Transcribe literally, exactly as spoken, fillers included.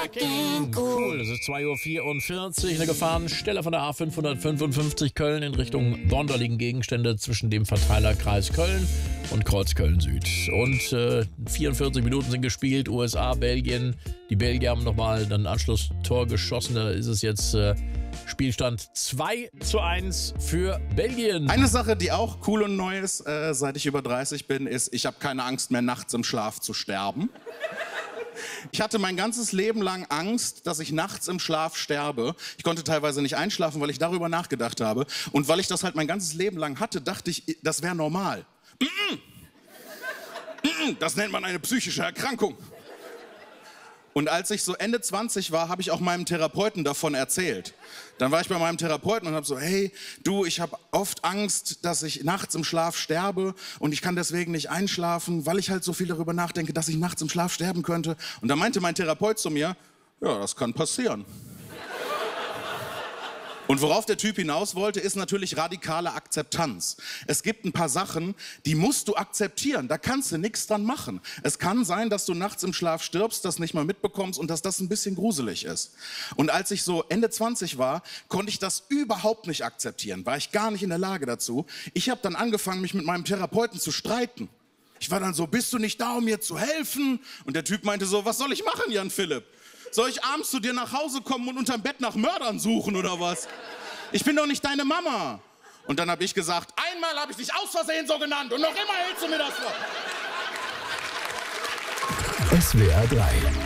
fucking cool. Es ist zwei Uhr vierundvierzig, eine Gefahrenstelle von der A fünfhundertfünfundfünfzig Köln in Richtung Bonn. Da liegen Gegenstände zwischen dem Verteilerkreis Köln und Kreuz Köln-Süd. Und äh, vierundvierzig Minuten sind gespielt, U S A, Belgien. Die Belgier haben nochmal ein Anschlusstor geschossen. Da ist es jetzt äh, Spielstand zwei zu eins für Belgien. Eine Sache, die auch cool und neu ist, äh, seit ich über dreißig bin, ist, ich habe keine Angst mehr, nachts im Schlaf zu sterben. Ich hatte mein ganzes Leben lang Angst, dass ich nachts im Schlaf sterbe. Ich konnte teilweise nicht einschlafen, weil ich darüber nachgedacht habe. Und weil ich das halt mein ganzes Leben lang hatte, dachte ich, das wäre normal. Mm-mm. Mm-mm. Das nennt man eine psychische Erkrankung. Und als ich so Ende zwanzig war, habe ich auch meinem Therapeuten davon erzählt. Dann war ich bei meinem Therapeuten und habe so, hey, du, ich habe oft Angst, dass ich nachts im Schlaf sterbe und ich kann deswegen nicht einschlafen, weil ich halt so viel darüber nachdenke, dass ich nachts im Schlaf sterben könnte. Und da meinte mein Therapeut zu mir, ja, das kann passieren. Und worauf der Typ hinaus wollte, ist natürlich radikale Akzeptanz. Es gibt ein paar Sachen, die musst du akzeptieren, da kannst du nichts dran machen. Es kann sein, dass du nachts im Schlaf stirbst, das nicht mal mitbekommst und dass das ein bisschen gruselig ist. Und als ich so Ende zwanzig war, konnte ich das überhaupt nicht akzeptieren, war ich gar nicht in der Lage dazu. Ich habe dann angefangen, mich mit meinem Therapeuten zu streiten. Ich war dann so, bist du nicht da, um mir zu helfen? Und der Typ meinte so, was soll ich machen, Jan Philipp? Soll ich abends zu dir nach Hause kommen und unterm Bett nach Mördern suchen oder was? Ich bin doch nicht deine Mama. Und dann habe ich gesagt, einmal habe ich dich aus Versehen so genannt und noch immer hältst du mir das vor. S W R drei